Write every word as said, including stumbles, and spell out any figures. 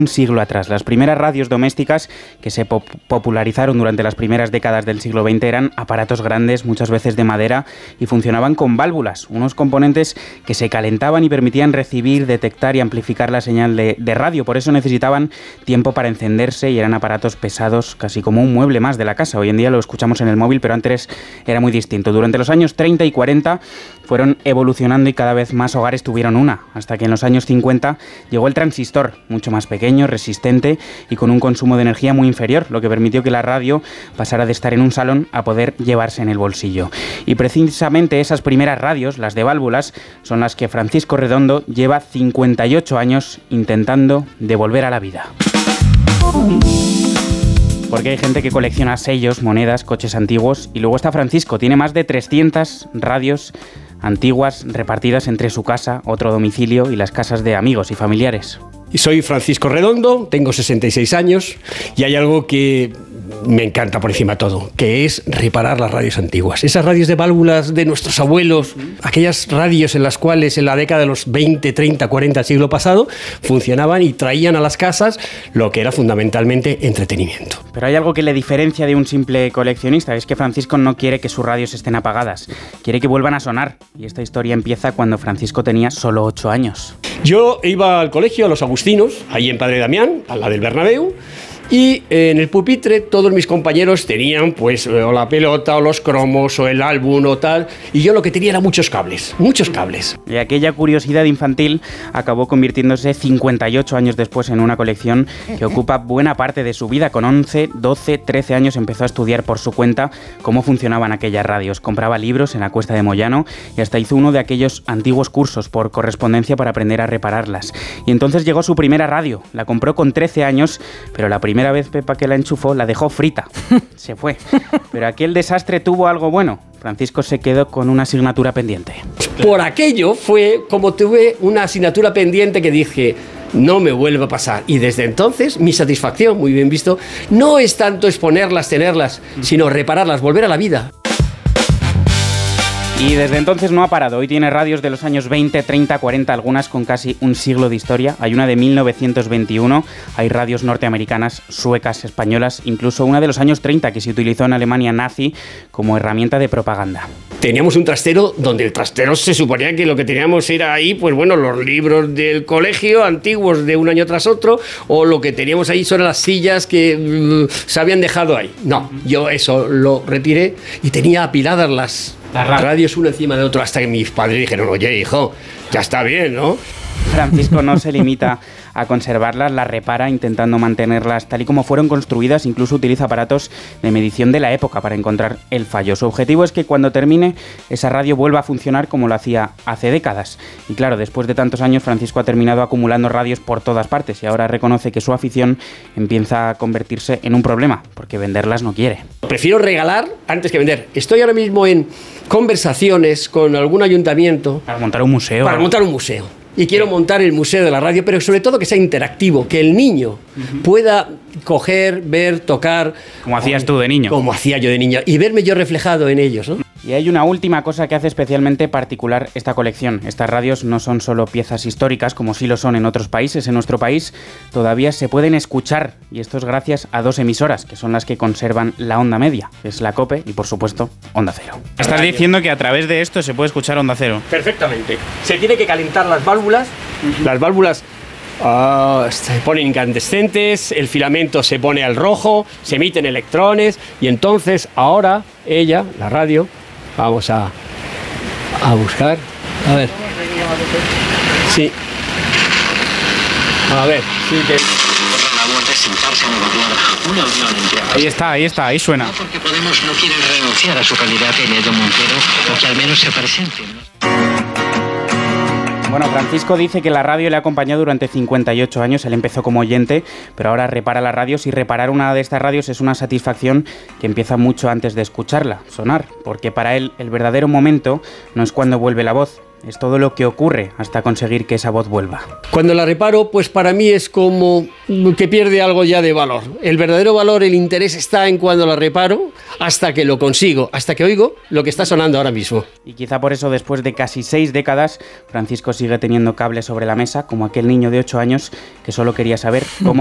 Un siglo atrás. Las primeras radios domésticas que se pop- popularizaron durante las primeras décadas del siglo veinte eran aparatos grandes, muchas veces de madera, y funcionaban con válvulas, unos componentes que se calentaban y permitían recibir, detectar y amplificar la señal de, de radio. Por eso necesitaban tiempo para encenderse y eran aparatos pesados, casi como un mueble más de la casa. Hoy en día lo escuchamos en el móvil, pero antes era muy distinto. Durante los años treinta y cuarenta fueron evolucionando y cada vez más hogares tuvieron una, hasta que en los años cincuenta llegó el transistor, mucho más pequeño, resistente y con un consumo de energía muy inferior, lo que permitió que la radio pasara de estar en un salón a poder llevarse en el bolsillo. Y precisamente esas primeras radios, las de válvulas, son las que Francisco Redondo lleva cincuenta y ocho años intentando devolver a la vida. Porque hay gente que colecciona sellos, monedas, coches antiguos, y luego está Francisco, tiene más de trescientas radios antiguas repartidas entre su casa, otro domicilio y las casas de amigos y familiares. Y soy Francisco Redondo, tengo sesenta y seis años y hay algo que me encanta por encima de todo, que es reparar las radios antiguas. Esas radios de válvulas de nuestros abuelos, aquellas radios en las cuales en la década de los veinte, treinta, cuarenta del siglo pasado funcionaban y traían a las casas lo que era fundamentalmente entretenimiento. Pero hay algo que le diferencia de un simple coleccionista, es que Francisco no quiere que sus radios estén apagadas, quiere que vuelvan a sonar. Y esta historia empieza cuando Francisco tenía solo ocho años. Yo iba al colegio, a los Agustinos, ahí en Padre Damián, a la del Bernabéu, y en el pupitre todos mis compañeros tenían pues o la pelota o los cromos o el álbum o tal, y yo lo que tenía era muchos cables, muchos cables. Y aquella curiosidad infantil acabó convirtiéndose cincuenta y ocho años después en una colección que ocupa buena parte de su vida. Con once, doce, trece años empezó a estudiar por su cuenta cómo funcionaban aquellas radios. Compraba libros en la Cuesta de Moyano y hasta hizo uno de aquellos antiguos cursos por correspondencia para aprender a repararlas. Y entonces llegó su primera radio. La compró con trece años, pero la primera vez Pepa que la enchufó la dejó frita. Se fue. Pero aquel desastre tuvo algo bueno. Francisco se quedó con una asignatura pendiente. Por aquello fue como tuve una asignatura pendiente que dije, no me vuelva a pasar. Y desde entonces mi satisfacción, muy bien visto, no es tanto exponerlas, tenerlas, sino repararlas, volver a la vida. Y desde entonces no ha parado. Hoy tiene radios de los años veinte, treinta, cuarenta, algunas con casi un siglo de historia. Hay una de mil novecientos veintiuno, hay radios norteamericanas, suecas, españolas, incluso una de los años treinta que se utilizó en Alemania nazi como herramienta de propaganda. Teníamos un trastero donde el trastero se suponía que lo que teníamos era ahí, pues bueno, los libros del colegio antiguos de un año tras otro, o lo que teníamos ahí son las sillas que uh, se habían dejado ahí. No, yo eso lo retiré y tenía apiladas las radios una encima de otro, hasta que mis padres dijeron, oye hijo, ya está bien, ¿no? Francisco no se limita a conservarlas, las repara intentando mantenerlas tal y como fueron construidas, incluso utiliza aparatos de medición de la época para encontrar el fallo. Su objetivo es que cuando termine esa radio vuelva a funcionar como lo hacía hace décadas. Y claro, después de tantos años Francisco ha terminado acumulando radios por todas partes y ahora reconoce que su afición empieza a convertirse en un problema, porque venderlas no quiere. Prefiero regalar antes que vender. Estoy ahora mismo en conversaciones con algún ayuntamiento para montar un museo. Para montar un museo. Y quiero montar el Museo de la Radio, pero sobre todo que sea interactivo, que el niño uh-huh. pueda coger, ver, tocar... Como hacías tú de niño. Como hacía yo de niño, y verme yo reflejado en ellos, ¿no? Y hay una última cosa que hace especialmente particular esta colección. Estas radios no son solo piezas históricas, como sí lo son en otros países. En nuestro país todavía se pueden escuchar, y esto es gracias a dos emisoras, que son las que conservan la onda media, que es la COPE y, por supuesto, Onda Cero. Estás diciendo que a través de esto se puede escuchar Onda Cero. Perfectamente. Se tiene que calentar las válvulas. Uh-huh. Las válvulas uh, se ponen incandescentes, el filamento se pone al rojo, se emiten electrones, y entonces ahora ella, la radio... Vamos a, a buscar. A ver. Sí. A ver. Sí que... Ahí está, ahí está, ahí suena. No, porque Podemos no quiere renunciar a su candidato Iñigo Montero, o que al menos se presente, ¿no? Bueno, Francisco dice que la radio le ha acompañado durante cincuenta y ocho años. Él empezó como oyente, pero ahora repara las radios, y reparar una de estas radios es una satisfacción que empieza mucho antes de escucharla sonar, porque para él el verdadero momento no es cuando vuelve la voz, Es todo lo que ocurre hasta conseguir que esa voz vuelva. Cuando la reparo, pues para mí es como que pierde algo ya de valor. El verdadero valor, el interés está en cuando la reparo, hasta que lo consigo, hasta que oigo lo que está sonando ahora mismo. Y quizá por eso, después de casi seis décadas, Francisco sigue teniendo cables sobre la mesa, como aquel niño de ocho años que solo quería saber cómo